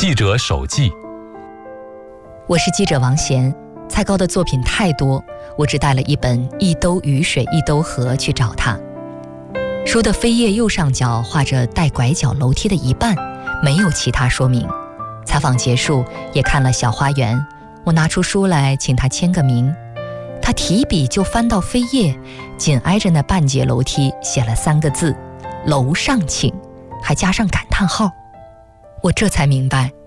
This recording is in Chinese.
记者手记。 我是记者王贤，蔡高的作品太多，我只带了一本《一兜雨水一兜河》去找他。书的扉页右上角画着带拐角楼梯的一半，没有其他说明。采访结束，也看了小花园，我拿出书来请他签个名。他提笔就翻到扉页，紧挨着那半截楼梯写了3个字：楼上请，还加上感叹号。我这才明白，